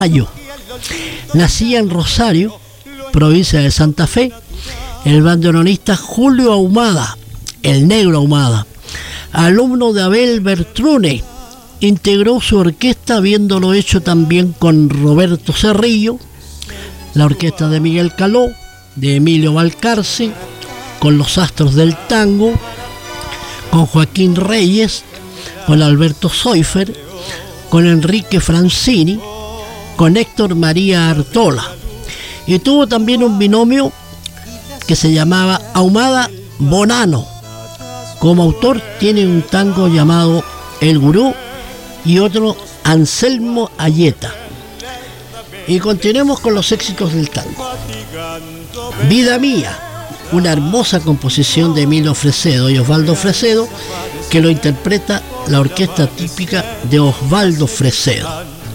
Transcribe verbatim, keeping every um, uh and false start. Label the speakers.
Speaker 1: Mayo. Nacía en Rosario, provincia de Santa Fe, el bandoneonista Julio Ahumada, el Negro Ahumada, alumno de Abel Bertrune. Integró su orquesta, habiéndolo hecho también con Roberto Cerrillo, la orquesta de Miguel Caló, de Emilio Valcarce, con los Astros del Tango, con Joaquín Reyes, con Alberto Soifer, con Enrique Francini, con Héctor María Artola. Y tuvo también un binomio que se llamaba Ahumada Bonano. Como autor tiene un tango llamado El Gurú y otro Anselmo Ayeta. Y continuemos con los éxitos del tango. Vida Mía, una hermosa composición de Emilio Fresedo y Osvaldo Fresedo, que lo interpreta la orquesta típica de Osvaldo Fresedo.